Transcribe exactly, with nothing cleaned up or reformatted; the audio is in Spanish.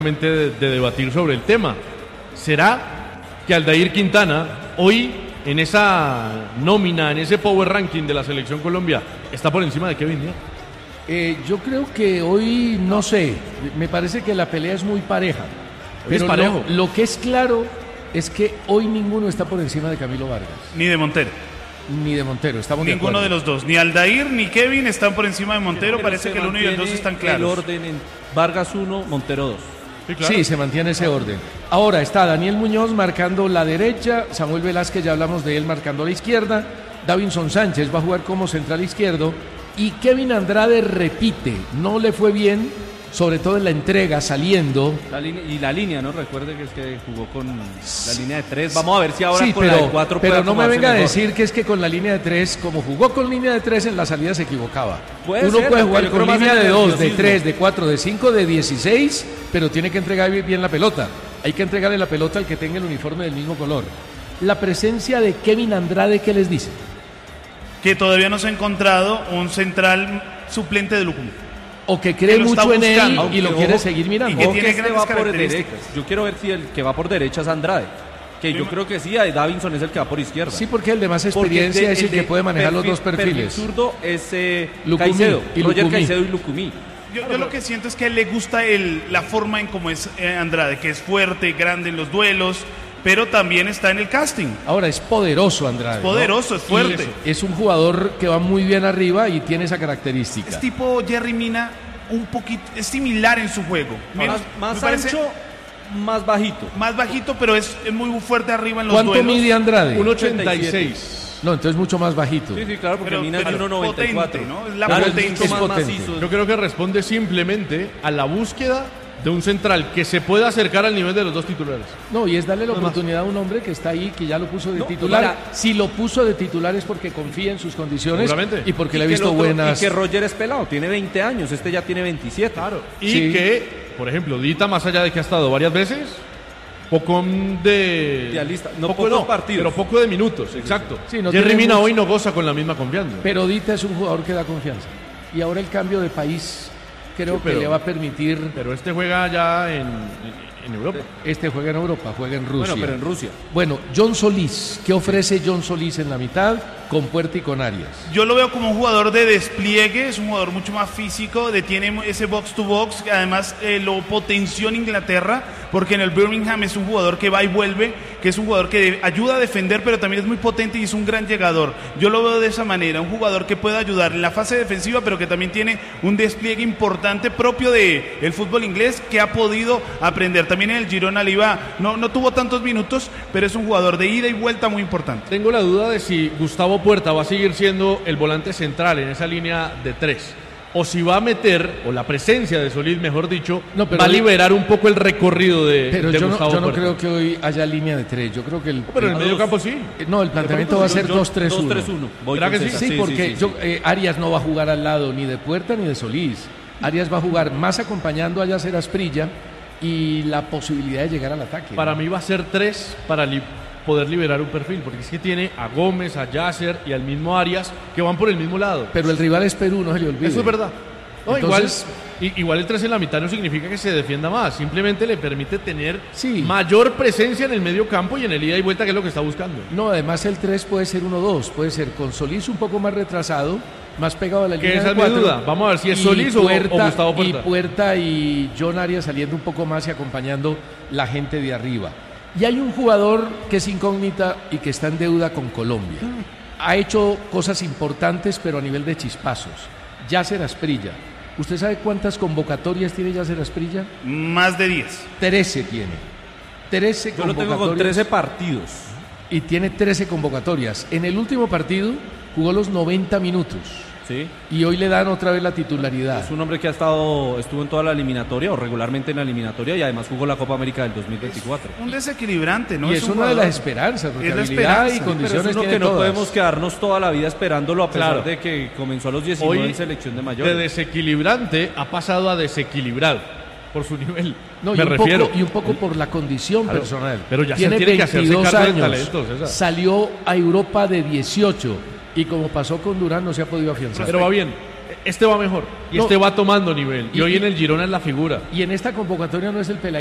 De, de debatir sobre el tema. ¿Será que Aldair Quintana hoy en esa nómina, en ese power ranking de la selección Colombia, está por encima de Kevin Díaz? Eh, yo creo que hoy, no sé, me parece que la pelea es muy pareja. Pero es parejo. Lo, lo que es claro es que hoy ninguno está por encima de Camilo Vargas. Ni de Montero. Ni de Montero, estamos de Ninguno acuerdo. de los dos, ni Aldair ni Kevin están por encima de Montero. Pero Parece se que el uno y el dos están mantiene claros. el orden en Vargas uno, Montero dos. Sí, claro. Sí, se mantiene ese orden. Ahora está Daniel Muñoz marcando la derecha, Samuel Velázquez, ya hablamos de él, marcando la izquierda, Davinson Sánchez va a jugar como central izquierdo y Kevin Andrade repite, no le fue bien, sobre todo en la entrega, saliendo. La línea, y la línea, ¿no? Recuerde que es que jugó con la línea de tres. Vamos a ver si ahora Sí, con pero, la de cuatro pero puede no me acomodarse venga a mejor. decir que es que con la línea de tres, como jugó con línea de tres, en la salida se equivocaba. Puede Uno ser, puede pero jugar yo con creo más línea en el de dos, de nerviosismo. tres, de cuatro, de cinco, de dieciséis, pero tiene que entregar bien la pelota. Hay que entregarle la pelota al que tenga el uniforme del mismo color. La presencia de Kevin Andrade, ¿qué les dice? Que todavía no se ha encontrado un central suplente de Lucum. O que cree Que lo está mucho en él buscando. y Aunque, lo ojo, quiere seguir mirando. y que Ojo tiene este grandes va por características. derecha. Yo quiero ver si el que va por derecha es Andrade. Que yo creo que sí, Davinson es el que va por izquierda. Sí, porque el de más Porque experiencia de- es el, de que puede manejar los perfil- dos perfiles. Perfil zurdo es eh, Lucumí Caicedo, y Roger Lucumí. Caicedo y Lucumí. Yo, yo lo que siento es que a él le gusta el, la forma en cómo es eh, Andrade, que es fuerte, grande en los duelos, pero también está en el casting. Ahora es poderoso Andrade. Es poderoso, ¿no? es fuerte. Y es un jugador que va muy bien arriba y tiene esa característica. Es tipo Jerry Mina, un poquito, es similar en su juego. Menos- Más, más me parece ancho, más bajito. más bajito, pero es, es muy fuerte arriba en los ¿Cuánto duelos. mide Andrade? uno ochenta y seis. No, entonces mucho más bajito. Sí, sí, claro, porque Pero- Mina es de pero uno noventa y cuatro. potente, ¿no? Es la Claro, potencia. mucho Es más potente. macizo. Yo creo que responde simplemente a la búsqueda de un central que se pueda acercar al nivel de los dos titulares. No, y es darle la No más. oportunidad a un hombre que está ahí, que ya lo puso de No, titular. mira. Si lo puso de titular es porque confía en sus condiciones Seguramente. y porque Y le ha que el visto otro- buenas. Y que Roger es pelado, tiene veinte años, este ya tiene veintisiete. Claro. Y Sí. que, por ejemplo, Dita, más allá de que ha estado varias veces, poco de... De lista, no, poco pocos partidos. Pero poco de minutos, exacto. Sí, no Jerry tiene Mina mucho. hoy no goza con la misma confianza. Pero Dita es un jugador que da confianza. Y ahora el cambio de país creo Sí, pero- que le va a permitir. Pero este juega ya en, en- en Europa. Este juega en Europa, juega en Rusia. Bueno, pero en Rusia. Bueno, John Solís, ¿qué ofrece John Solís en la mitad con Puerta y con Arias? Yo lo veo como un jugador de despliegue, es un jugador mucho más físico, de, tiene ese box to box, que además eh, lo potenció en Inglaterra, porque en el Birmingham es un jugador que va y vuelve, que es un jugador que de- ayuda a defender, pero también es muy potente y es un gran llegador. Yo lo veo de esa manera, un jugador que puede ayudar en la fase defensiva, pero que también tiene un despliegue importante propio del el fútbol inglés que ha podido aprender. También en el Girona le iba, no, no tuvo tantos minutos, pero es un jugador de ida y vuelta muy importante. Tengo la duda de si Gustavo Puerta va a seguir siendo el volante central en esa línea de tres. O si va a meter, o la presencia de Solís, mejor dicho, No, pero va a hoy- liberar un poco el recorrido de, Pero de yo no, Gustavo yo no Puerta. creo que hoy haya línea de tres. Yo creo que el. Pero en el el- medio campo sí. No, el planteamiento va a ser dos tres uno. dos tres uno. Voy ¿Será con que sí? César. Sí, porque sí, yo, sí. eh, Arias no va a jugar al lado ni de Puerta ni de Solís. Arias va a jugar más acompañando a Yacer Asprilla y la posibilidad de llegar al ataque. Para mí va a ser tres para li- poder liberar un perfil, porque es que tiene a Gómez, a Yasser y al mismo Arias que van por el mismo lado. Pero el rival es Perú, no se le olvide. Eso es verdad. No, Entonces- igual, i- igual el tres en la mitad no significa que se defienda más, simplemente le permite tener Sí. mayor presencia en el medio campo y en el ida y vuelta, que es lo que está buscando. No, además el tres puede ser uno dos, puede ser con Solís un poco más retrasado, más pegado a la Que línea esa de es mi cuatro. duda. Vamos a ver si es y Solís o- o Gustavo Puerta. Y Puerta y John Arias saliendo un poco más y acompañando la gente de arriba. Y hay un jugador que es incógnita y que está en deuda con Colombia. Ha hecho cosas importantes, pero a nivel de chispazos. Yacer Asprilla. ¿Usted sabe cuántas convocatorias tiene Yacer Asprilla? Más de diez. trece tiene. trece Yo lo tengo con convocatorias. trece partidos. Y tiene trece convocatorias. En el último partido jugó los noventa minutos ¿Sí? y hoy le dan otra vez la titularidad. Es un hombre que ha estado, estuvo en toda la eliminatoria o regularmente en la eliminatoria y además jugó la Copa América del dos mil veinticuatro. Un desequilibrante, ¿no? y es, un una de jugador- las esperanzas, porque Es la habilidad esperanza, y pero Pero condiciones es uno tiene que no todas. podemos quedarnos toda la vida esperándolo a pesar Claro. de que comenzó a los diecinueve Hoy, en selección de de mayores. desequilibrante ha pasado a desequilibrado por su nivel. No, y, Me un refiero. poco, y un poco por la condición Claro, personal. pero ya se tiene tiene que hacerse veintidós cargo del años, talento, César. salió a Europa de dieciocho y como pasó con Durán no se ha podido afianzar. Pero va bien. este va mejor y No. este va tomando nivel. Y, Y- hoy y- en el Girona es la figura. Y en esta convocatoria no es el peladito